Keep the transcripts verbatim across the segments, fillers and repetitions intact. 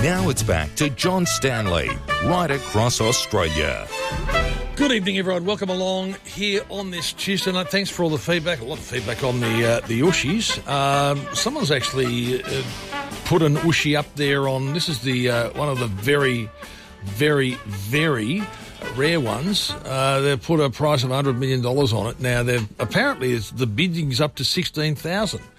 Now it's back to John Stanley, right across Australia. Good evening, everyone. Welcome along here on this Tuesday night. Thanks for all the feedback. A lot of feedback on the uh, the Ushies. Um, someone's actually uh, put an Ushi up there on. This is the uh, one of the very, very, very rare ones. Uh, they've put a price of one hundred million dollars on it. Now, they've apparently it's, the bidding's up to sixteen thousand dollars.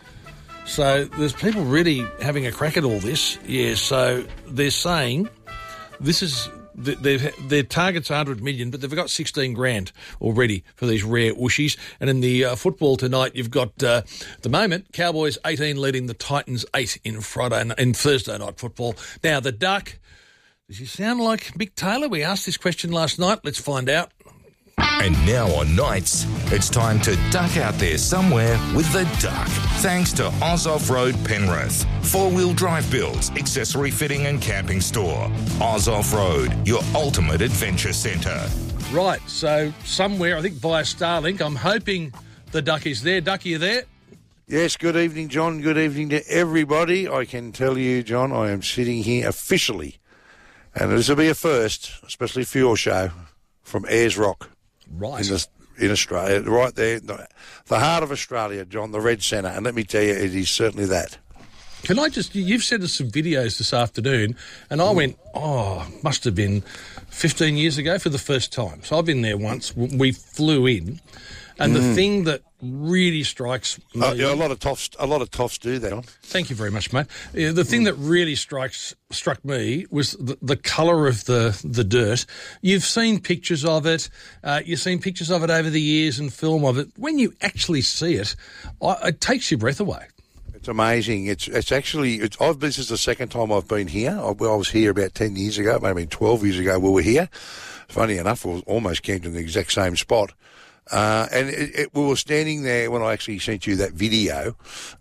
So there's people really having a crack at all this. Yeah, so they're saying this is... Their, their target's one hundred million, but they've got sixteen grand already for these rare Ushies. And in the uh, football tonight, you've got, uh, at the moment, Cowboys eighteen leading the Titans eight in Friday in Thursday night football. Now, the Duck, does he sound like Mick Taylor? We asked this question last night. Let's find out. And now on nights, it's time to duck out there somewhere with the Duck. Thanks to Oz Off-Road Penrith. Four-wheel drive builds, accessory fitting and camping store. Oz Off-Road, your ultimate adventure centre. Right, so somewhere, I think via Starlink, I'm hoping the Duck is there. Duck, are you there? Yes, good evening, John. Good evening to everybody. I can tell you, John, I am sitting here officially, and this will be a first, especially for your show, from Ayers Rock. Right. In, the, in Australia, right there, the, the heart of Australia, John, the Red Centre. And let me tell you, it is certainly that. Can I just, you've sent us some videos this afternoon, and I went, oh, must have been fifteen years ago for the first time. So I've been there once. We flew in, and mm. the thing that really strikes me... Uh, yeah, a lot of toffs, a lot of toffs do that. Thank you very much, mate. Yeah, the thing mm. that really strikes struck me was the, the colour of the, the dirt. You've seen pictures of it. Uh, you've seen pictures of it over the years and film of it. When you actually see it, I, it takes your breath away. It's amazing. It's it's actually, it's, I've, this is the second time I've been here. I, well, I was here about ten years ago, maybe twelve years ago we were here. Funny enough, we almost camped in the exact same spot. Uh, and it, it, we were standing there when I actually sent you that video,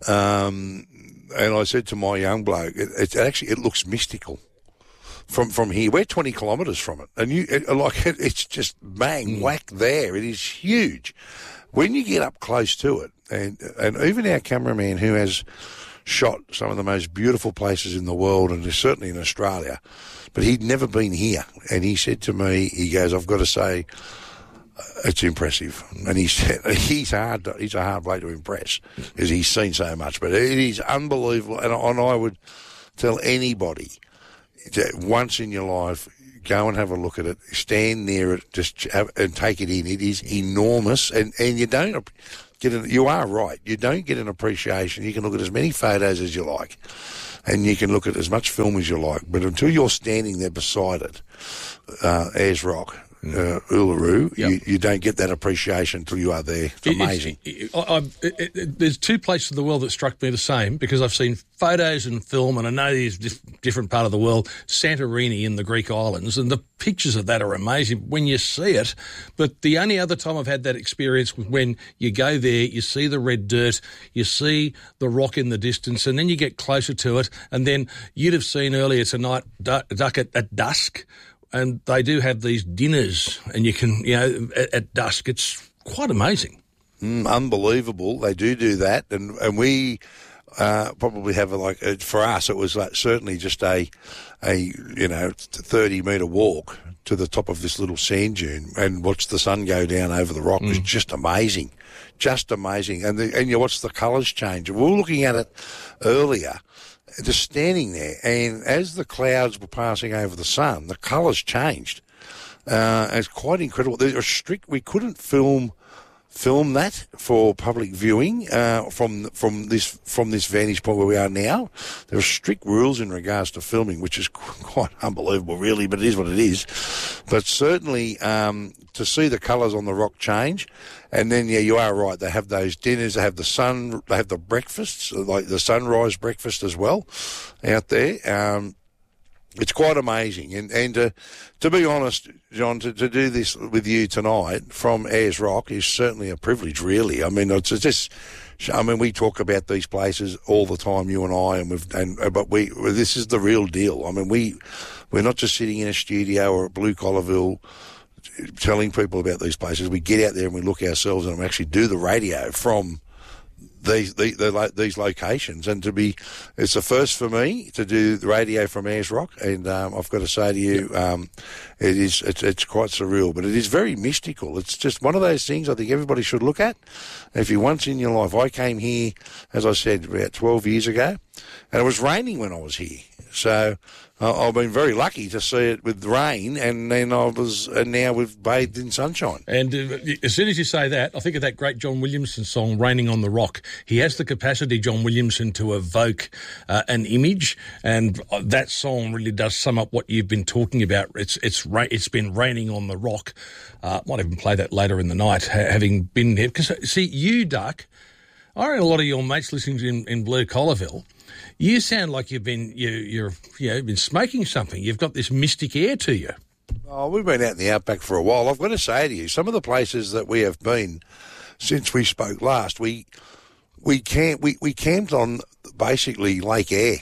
um, and I said to my young bloke, it, it actually, it looks mystical from, from here. We're twenty kilometres from it, and you, it, like, it, it's just bang, whack there. It is huge. When you get up close to it, and, and even our cameraman who has shot some of the most beautiful places in the world, and is certainly in Australia, but he'd never been here, and he said to me, he goes, I've got to say, it's impressive, and he's he's hard. To, he's a hard way to impress because he's seen so much. But it is unbelievable, and, and I would tell anybody that once in your life, go and have a look at it, stand near it, just have, and take it in. It is enormous, and, and you don't get an, you are right. You don't get an appreciation. You can look at as many photos as you like, and you can look at as much film as you like. But until you're standing there beside it, uh, Ayers Rock. Uh, Uluru, yep. you, you don't get that appreciation until you are there. It's amazing. It, it, I, it, it, there's two places in the world that struck me the same because I've seen photos and film, and I know there's this different part of the world, Santorini in the Greek islands, and the pictures of that are amazing when you see it. But the only other time I've had that experience was when you go there, you see the red dirt, you see the rock in the distance, and then you get closer to it, and then you'd have seen earlier tonight, Duck at, at dusk. And they do have these dinners, and you can, you know, at, at dusk. It's quite amazing. Mm, unbelievable. They do do that. And, and we uh, probably have, a, like, uh, for us, it was like certainly just a, a you know, thirty-metre walk to the top of this little sand dune and watch the sun go down over the rock. Mm. was just amazing. Just amazing. And, the, and you watch the colours change. We were looking at it earlier, just standing there, and as the clouds were passing over the sun, the colours changed. Uh, it's quite incredible. There are strict. We couldn't film film that for public viewing uh, from from this from this vantage point where we are now. There are strict rules in regards to filming, which is quite unbelievable, really. But it is what it is. But certainly um, to see the colours on the rock change. And then, yeah, you are right. They have those dinners. They have the sun. They have the breakfasts, like the sunrise breakfast as well, out there. Um, it's quite amazing. And and to to be honest, John, to, to do this with you tonight from Ayers Rock is certainly a privilege. Really, I mean, it's just. I mean, we talk about these places all the time, you and I, and we've and but we this is the real deal. I mean, we we're not just sitting in a studio or at Blue Collarville telling people about these places. We get out there and we look ourselves and we actually do the radio from these the, the, these locations, and to be, it's the first for me to do the radio from Ayers Rock, and um, I've got to say to you, um, it is it's, it's quite surreal, but it is very mystical. It's just one of those things I think everybody should look at. If you once in your life, I came here, as I said, about twelve years ago, and it was raining when I was here, so uh, I've been very lucky to see it with rain, and then I was, and now we've bathed in sunshine. And uh, as soon as you say that, I think of that great John Williamson song, Raining on the Rock. He has the capacity, John Williamson, to evoke uh, an image, and uh, that song really does sum up what you've been talking about. It's it's ra- it's been raining on the rock. Uh, might even play that later in the night, ha- having been there. Because, see, you, Duck, I read a lot of your mates listening to in, in Blue Collarville. You sound like you've been you you're you know been smoking something. You've got this mystic air to you. Oh, we've been out in the outback for a while. I've got to say to you, some of the places that we have been since we spoke last, we we camp we, we camped on basically Lake Eyre.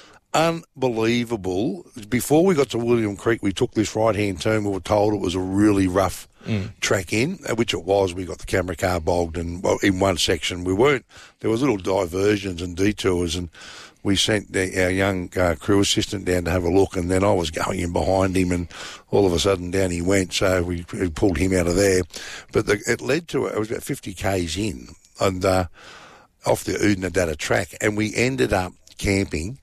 Unbelievable. Before we got to William Creek, we took this right-hand turn. We were told it was a really rough mm. track in, which it was. We got the camera car bogged, and well, in one section we weren't. There was little diversions and detours, and we sent the, our young uh, crew assistant down to have a look, and then I was going in behind him, and all of a sudden down he went, so we, we pulled him out of there. But the, it led to, it was about fifty kays in, and uh, off the Oodnadatta track, and we ended up camping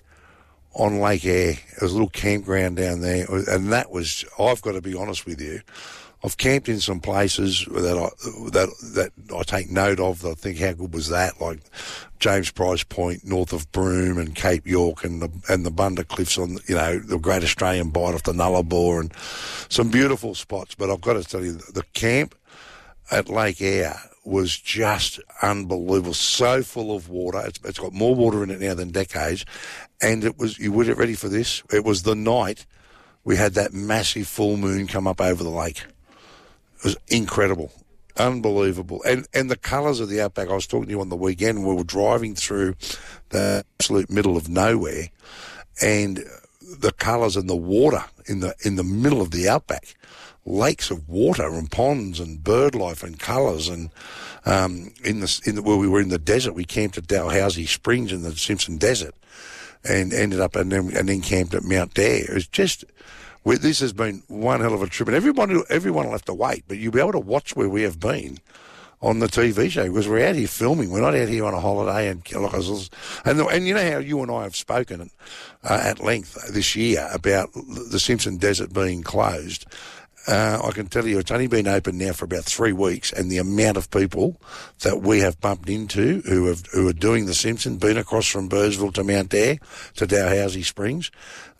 on Lake Eyre. There was a little campground down there, and that was, I've got to be honest with you, I've camped in some places that I that that I take note of. That I think, how good was that? Like James Price Point, north of Broome, and Cape York, and the and the Bunda Cliffs on, you know, the Great Australian Bight off the Nullarbor, and some beautiful spots. But I've got to tell you, the camp at Lake Eyre was just unbelievable. So full of water. It's, it's got more water in it now than decades. And it was, you were ready for this? It was the night we had that massive full moon come up over the lake. It was incredible, unbelievable. And and the colours of the outback, I was talking to you on the weekend, we were driving through the absolute middle of nowhere, and the colours and the water in the in the middle of the outback, lakes of water and ponds and bird life and colours, and um, in the in the, where we were in the desert, we camped at Dalhousie Springs in the Simpson Desert, and ended up and then and then camped at Mount Dare. It was just, well, this has been one hell of a trip, and everyone everyone will have to wait, but you'll be able to watch where we have been on the T V show, because we're out here filming. We're not out here on a holiday, and and, the, and you know how you and I have spoken uh, at length this year about the Simpson Desert being closed. Uh, I can tell you it's only been open now for about three weeks, and the amount of people that we have bumped into who have who are doing the Simpson, been across from Burrsville to Mount Dare to Dalhousie Springs,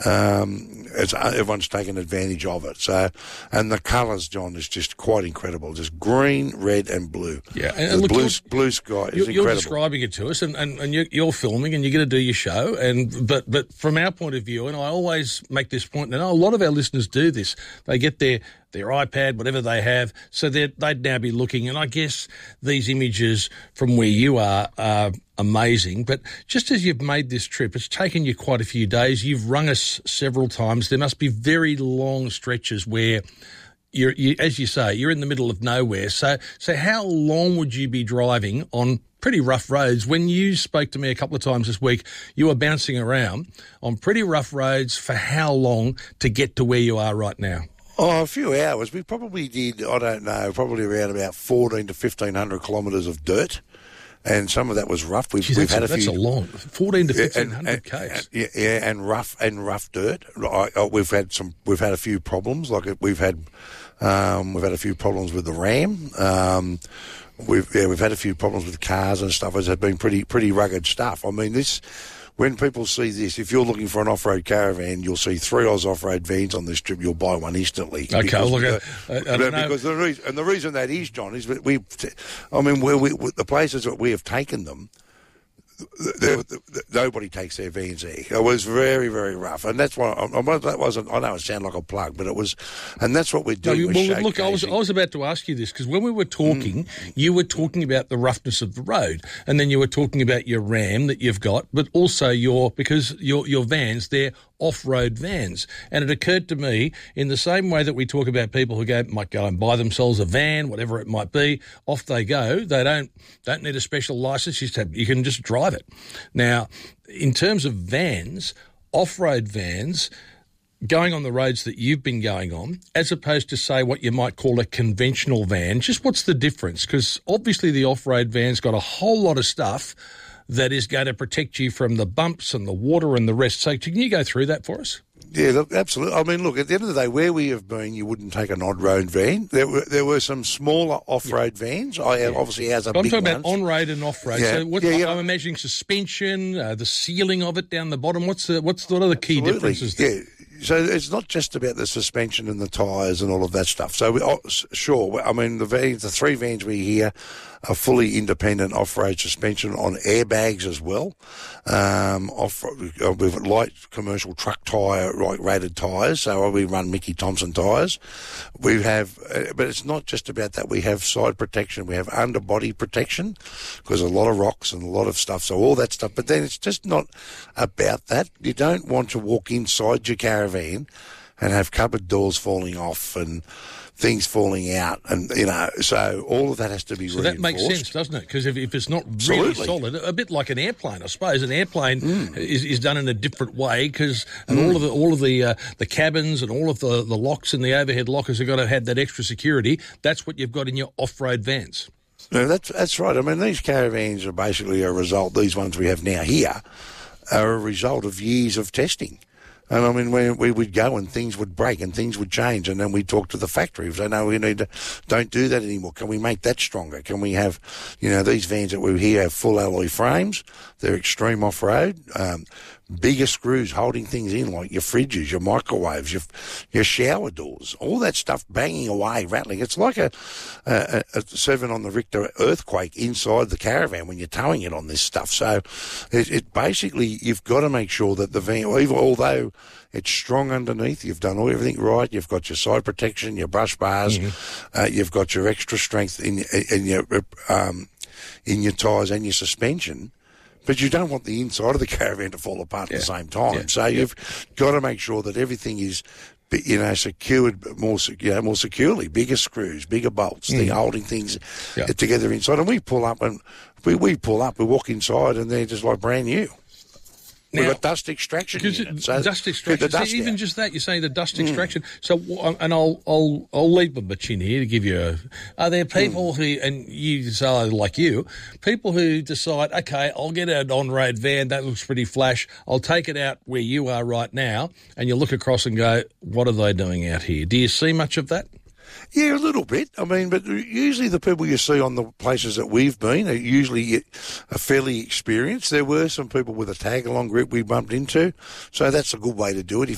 um, it's, everyone's taken advantage of it. So, and the colours, John, is just quite incredible. Just green, red, and blue. Yeah, and, and the look, blue, blue sky is you're, incredible. You're describing it to us, and, and, and you're, you're filming, and you're going to do your show. And but but from our point of view, and I always make this point, and I know a lot of our listeners do this. They get their their iPad, whatever they have, so they'd now be looking. And I guess these images from where you are are amazing. But just as you've made this trip, it's taken you quite a few days. You've rung us several times. There must be very long stretches where you're, you, as you say, you're in the middle of nowhere. So, so how long would you be driving on pretty rough roads? When you spoke to me a couple of times this week, you were bouncing around on pretty rough roads for how long to get to where you are right now? Oh, a few hours. We probably did, I don't know, probably around about fourteen to fifteen hundred kilometres of dirt, and some of that was rough. We've, Jeez, we've that's had a, a that's few, a long, fourteen to fifteen hundred k's. Yeah, yeah, and rough and rough dirt. I, I, we've had some, we've had a few problems. Like we've had, um, we've had a few problems with the Ram. Um, we've yeah, we've had a few problems with cars and stuff. It's been pretty pretty rugged stuff. I mean, this. When people see this, if you're looking for an off-road caravan, you'll see three Oz off-road vans on this trip. You'll buy one instantly. Okay, well, look, the, I, I don't know. Because the reason, and the reason that is, John, is that we, I mean, where we, the places that we have taken them, they're, they're, nobody takes their vans there. It was very, very rough, and that's why I, I, that wasn't. I know it sounded like a plug, but it was, and that's what we're doing. No, well, look, I was I was about to ask you this, because when we were talking, mm. you were talking about the roughness of the road, and then you were talking about your Ram that you've got, but also your because your your vans, they're off-road vans. And it occurred to me, in the same way that we talk about people who go might go and buy themselves a van, whatever it might be, off they go. They don't don't need a special license. You just have, you can just drive it. Now, in terms of vans, off-road vans, going on the roads that you've been going on, as opposed to, say, what you might call a conventional van, just what's the difference? Because obviously the off-road van's got a whole lot of stuff that is going to protect you from the bumps and the water and the rest. So can you go through that for us? Yeah, look, absolutely. I mean, look, at the end of the day, where we have been, you wouldn't take an on-road van. There were there were some smaller off-road yeah. vans. I have, yeah. obviously has a I'm big talking ones. about on-road and off-road. Yeah. So what, yeah, yeah. I'm imagining suspension, uh, the sealing of it down the bottom. What's the what's what are the key absolutely. differences there? Yeah. So it's not just about the suspension and the tyres and all of that stuff. So, we, oh, sure, I mean, the vans, the three vans we hear are fully independent off-road suspension on airbags as well. Um, off, uh, we've got light commercial truck tyre, like rated tyres, so we run Mickey Thompson tyres. We have, uh, but it's not just about that. We have side protection, we have underbody protection, because a lot of rocks and a lot of stuff, so all that stuff. But then it's just not about that. You don't want to walk inside your caravan and have cupboard doors falling off and things falling out, and you know, so all of that has to be so reinforced. That makes sense, doesn't it? Because if, if it's not Absolutely. really solid, a bit like an airplane, I suppose. An airplane mm. is, is done in a different way, because and mm. all of the all of the uh, the cabins and all of the, the locks and the overhead lockers have got to have that extra security. That's what you've got in your off-road vans. No, that's that's right. I mean, these caravans are basically a result. These ones we have now here are a result of years of testing. And I mean, we, we would go and things would break and things would change, and then we'd talk to the factory. We'd say, no, we need to, don't do that anymore. Can we make that stronger? Can we have, you know, these vans that we here have full alloy frames. They're extreme off-road. Um, bigger screws holding things in, like your fridges, your microwaves, your your shower doors, all that stuff banging away, rattling. It's like a, a, a seven on the Richter earthquake inside the caravan when you're towing it on this stuff. So it, it basically, you've got to make sure that the van, even although it's strong underneath, you've done all everything right, you've got your side protection, your brush bars, mm-hmm. uh, you've got your extra strength in, in your um, in your tyres and your suspension. But you don't want the inside of the caravan to fall apart yeah. at the same time. Yeah. So yeah. you've got to make sure that everything is, you know, secured more, you know, more securely. Bigger screws, bigger bolts, mm. they're holding things yeah. together inside. And we pull up and we, we pull up, we walk inside, and they're just like brand new. Now, we've got dust extraction units. So dust extraction. Dust See, even out. just that, you're saying the dust extraction. Mm. So, and I'll I'll I'll leave a bitch in here to give you a. Are there people mm. who, and you say like you, people who decide, okay, I'll get an on-road van that looks pretty flash. I'll take it out where you are right now, and you look across and go, what are they doing out here? Do you see much of that? Yeah, a little bit. I mean, but usually the people you see on the places that we've been are usually are fairly experienced. There were some people with a tag-along group we bumped into, so that's a good way to do it. If